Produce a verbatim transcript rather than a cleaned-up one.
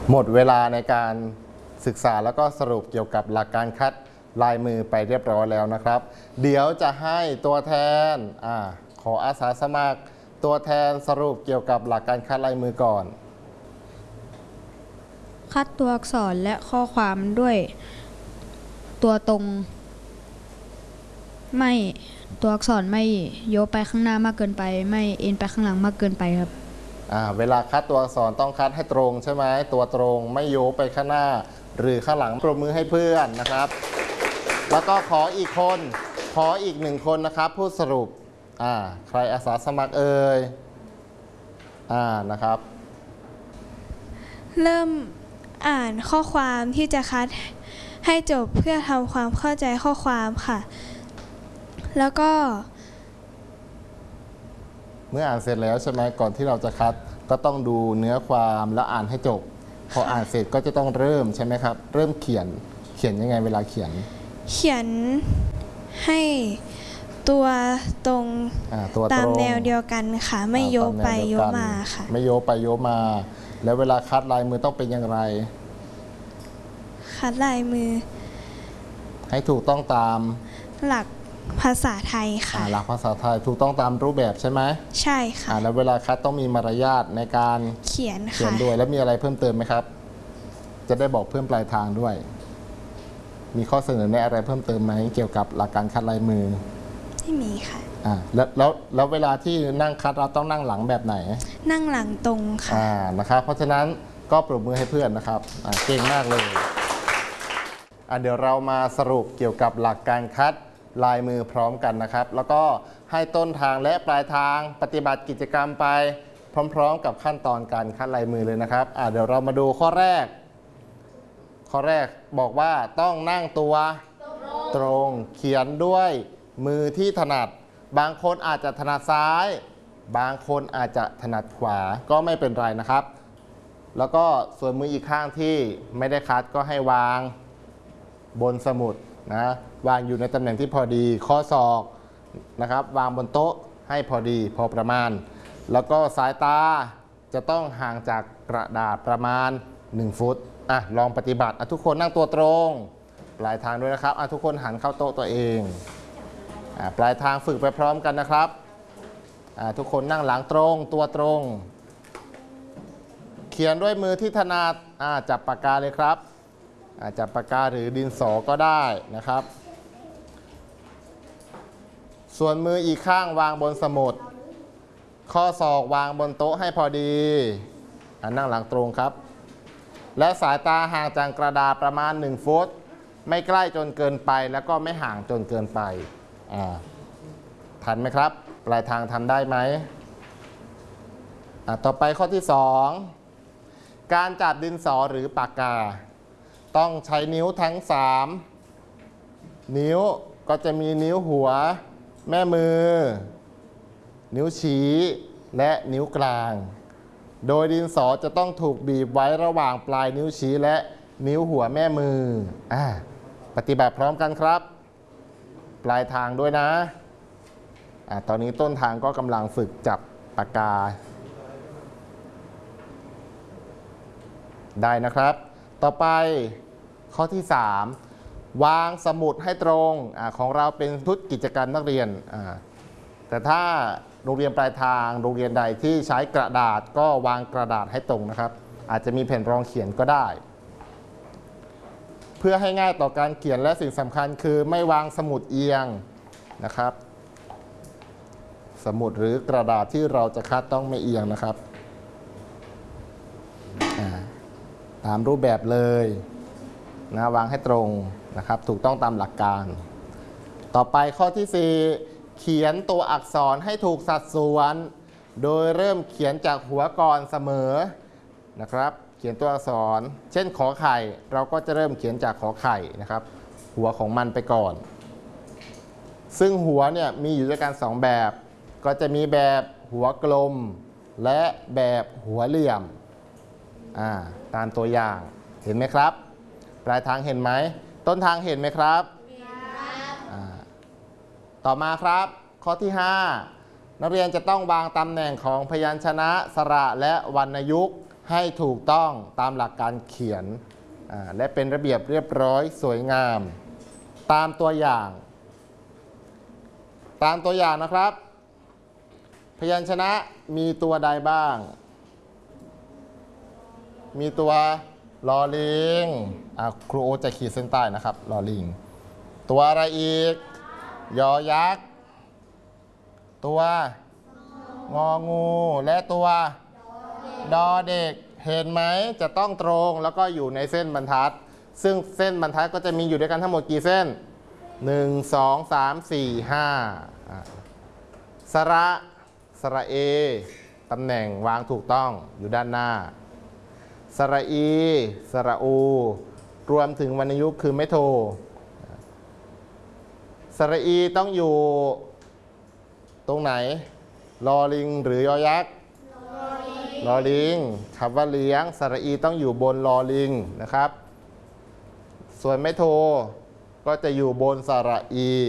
หมดเวลาในการศึกษาแล้วก็สรุปเกี่ยวกับหลักการคัดลายมือไปเรียบร้อยแล้วนะครับเดี๋ยวจะให้ตัวแทนอ่าขออาสาสมัครตัวแทนสรุปเกี่ยวกับหลักการคัดลายมือก่อนคัดตัวอักษรและข้อความด้วยตัวตรงไม่ตัวอักษรไม่โยกไปข้างหน้ามากเกินไปไม่เอ็นไปข้างหลังมากเกินไปครับอ่าเวลาคัดตัวอักษรต้องคัดให้ตรงใช่ไหมตัวตรงไม่โยกไปข้างหน้าหรือข้างหลังปรบมือให้เพื่อนนะครับแล้วก็ขออีกคนขออีกหนึ่งคนนะครับผู้สรุปอ่าใครอาสาสมัครเอ่ยอ่านะครับเริ่มอ่านข้อความที่จะคัดให้จบเพื่อทำความเข้าใจข้อความค่ะแล้วก็เมื่ออ่านเสร็จแล้วใช่ไหมก่อนที่เราจะคัดก็ต้องดูเนื้อความแล้วอ่านให้จบพออ่านเสร็จก็จะต้องเริ่มใช่ไหมครับเริ่มเขียนเขียนยังไงเวลาเขียนเขียนให้ตัวตรงตามแนวเดียวกันค่ะไม่โยกไปโยกมาค่ะไม่โยกไปโยกมาแล้วเวลาคัดลายมือต้องเป็นอย่างไรคัดลายมือให้ถูกต้องตามหลักภาษาไทยค่ะหลักภาษาไทยถูกต้องตามรูปแบบใช่ไหมใช่ค่ะแล้วเวลาคัดต้องมีมารยาทในการเขียนเขียนด้วยแล้วมีอะไรเพิ่มเติมไหมครับจะได้บอกเพื่อนปลายทางด้วยมีข้อเสนอแนะอะไรเพิ่มเติมไหมเกี่ยวกับหลักการคัดลายมือไม่มีค่ะอ่าแล้วแล้วแล้วเวลาที่นั่งคัดเราต้องนั่งหลังแบบไหนนั่งหลังตรงค่ะอ่านะครับเพราะฉะนั้นก็ปรบมือให้เพื่อนนะครับอ่าเก่งมากเลยอ่าเดี๋ยวเรามาสรุปเกี่ยวกับหลักการคัดลายมือพร้อมกันนะครับแล้วก็ให้ต้นทางและปลายทางปฏิบัติกิจกรรมไปพร้อมๆกับขั้นตอนการคัดลายมือเลยนะครับอ่าเดี๋ยวเรามาดูข้อแรกข้อแรกบอกว่าต้องนั่งตัวตรงเขียนด้วยมือที่ถนัดบางคนอาจจะถนัดซ้ายบางคนอาจจะถนัดขวาก็ไม่เป็นไรนะครับแล้วก็ส่วนมืออีกข้างที่ไม่ได้คัดก็ให้วางบนสมุดนะวางอยู่ในตำแหน่งที่พอดีข้อศอกนะครับวางบนโต๊ะให้พอดีพอประมาณแล้วก็สายตาจะต้องห่างจากกระดาษประมาณหนึ่งฟุตอ่ะลองปฏิบัติอ่ะทุกคนนั่งตัวตรงปลายทางด้วยนะครับอ่ะทุกคนหันเข้าโต๊ะตัวเองอ่ะปลายทางฝึกไปพร้อมกันนะครับอ่ะทุกคนนั่งหลังตรงตัวตรงเขียนด้วยมือที่ถนัดอ่ะจับปากกาเลยครับจับปากกาหรือดินสอก็ได้นะครับส่วนมืออีกข้างวางบนสมุดข้อศอกวางบนโต๊ะให้พอดีนั่งหลังตรงครับและสายตาห่างจากกระดาษประมาณหนึ่งฟุตไม่ใกล้จนเกินไปแล้วก็ไม่ห่างจนเกินไปทันไหมครับปลายทางทำได้ไหมต่อไปข้อที่สองการจับดินสอหรือปากกาต้องใช้นิ้วทั้งสามนิ้วก็จะมีนิ้วหัวแม่มือนิ้วชี้และนิ้วกลางโดยดินสอจะต้องถูกบีบไว้ระหว่างปลายนิ้วชี้และนิ้วหัวแม่มืออ่าปฏิบัติพร้อมกันครับปลายทางด้วยนะอ่าตอนนี้ต้นทางก็กำลังฝึกจับปากกาได้นะครับต่อไปข้อที่สามวางสมุดให้ตรงอของเราเป็นชุดกิจกรรมนักเรียนแต่ถ้าโรงเรียนปลายทางโรงเรียนใดที่ใช้กระดาษก็วางกระดาษให้ตรงนะครับอาจจะมีแผ่นรองเขียนก็ได้เพื่อให้ง่ายต่อการเขียนและสิ่งสำคัญคือไม่วางสมุดเอียงนะครับสมุดหรือกระดาษที่เราจะคัดต้องไม่เอียงนะครับตามรูปแบบเลยนะวางให้ตรงนะครับถูกต้องตามหลักการต่อไปข้อที่สี่เขียนตัวอักษรให้ถูกสัดส่วนโดยเริ่มเขียนจากหัวก่อนเสมอนะครับเขียนตัวอักษรเช่นขอไข่เราก็จะเริ่มเขียนจากขอไข่นะครับหัวของมันไปก่อนซึ่งหัวเนี่ยมีอยู่ด้วยกันสองแบบก็จะมีแบบหัวกลมและแบบหัวเหลี่ยมอ่าตามตัวอย่างเห็นไหมครับปลายทางเห็นไหมต้นทางเห็นไหมครับอ่าต่อมาครับข้อที่ห้านักเรียนจะต้องวางตำแหน่งของพยัญชนะสระและวรรณยุกต์ให้ถูกต้องตามหลักการเขียนและเป็นระเบียบเรียบร้อยสวยงามตามตัวอย่าง ตามตัวอย่างนะครับ พยัญชนะมีตัวใดบ้าง มีตัวลอลิงครูโอจะขีดเส้นใต้นะครับลอลิงตัวอะไรอีกยอยักษ์ตัวงองูและตัวดอเด็กเห็นไหมจะต้องตรงแล้วก็อยู่ในเส้นบรรทัดซึ่งเส้นบรรทัดก็จะมีอยู่ด้วยกันทั้งหมดกี่เส้นหนึ่ง สอง สาม สี่ ห้าสระสระเอตำแหน่งวางถูกต้องอยู่ด้านหน้าสระอีสระอูรวมถึงวรรณยุกต์คือไม่โทสระอีต้องอยู่ตรงไหนลอลิงหรือยอยักษ์ลอลิงคำว่าเลี้ยงสระอีต้องอยู่บนลอลิงนะครับส่วนไม่โทก็จะอยู่บนสระอี